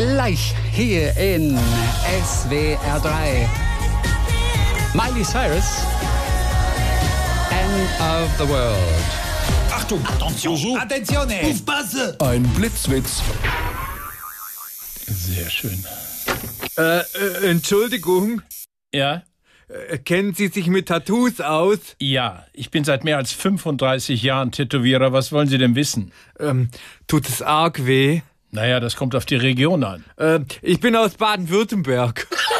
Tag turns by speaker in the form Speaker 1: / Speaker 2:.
Speaker 1: Gleich hier in SWR 3. Miley Cyrus, End of the World.
Speaker 2: Achtung! Attention! Attenzione! Aufpasse!
Speaker 3: Ein Blitzwitz.
Speaker 2: Sehr schön.
Speaker 4: Entschuldigung,
Speaker 2: Ja?
Speaker 4: kennen Sie sich mit Tattoos aus?
Speaker 2: Ja, ich bin seit mehr als 35 Jahren Tätowierer. Was wollen Sie denn wissen?
Speaker 4: Tut es arg weh?
Speaker 2: Naja, das kommt auf die Region an.
Speaker 4: Ich bin aus Baden-Württemberg.